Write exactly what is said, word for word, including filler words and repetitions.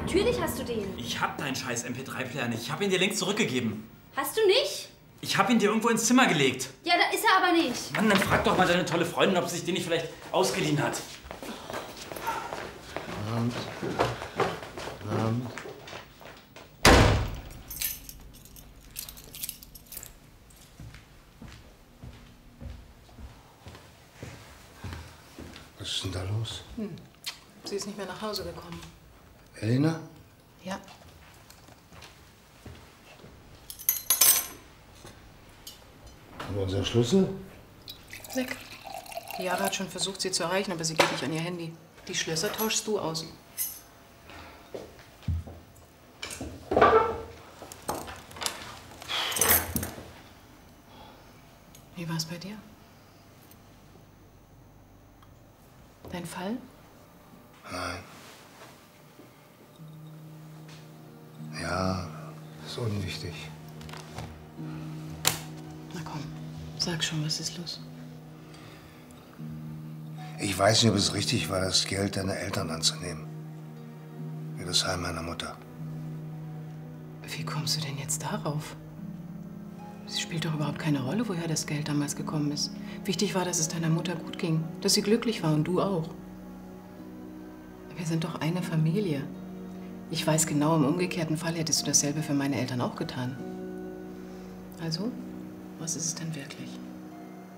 Natürlich hast du den. Ich hab deinen scheiß M P drei Player nicht. Ich hab ihn dir längst zurückgegeben. Hast du nicht? Ich hab ihn dir irgendwo ins Zimmer gelegt. Ja, da ist er aber nicht. Mann, dann frag doch mal deine tolle Freundin, ob sie sich den nicht vielleicht ausgeliehen hat. Abend. Abend. Was ist denn da los? Hm. Sie ist nicht mehr nach Hause gekommen. Elena? Ja. Und unser Schlüssel? Weg. Jara hat schon versucht, sie zu erreichen, aber sie geht nicht an ihr Handy. Die Schlösser tauschst du aus. Wie war es bei dir? Dein Fall? Nein. Ja, ist unwichtig. Na komm, sag schon, was ist los? Ich weiß nicht, ob es richtig war, das Geld deiner Eltern anzunehmen. Für das Heim meiner Mutter. Wie kommst du denn jetzt darauf? Es spielt doch überhaupt keine Rolle, woher das Geld damals gekommen ist. Wichtig war, dass es deiner Mutter gut ging, dass sie glücklich war und du auch. Wir sind doch eine Familie. Ich weiß genau, im umgekehrten Fall hättest du dasselbe für meine Eltern auch getan. Also, was ist es denn wirklich?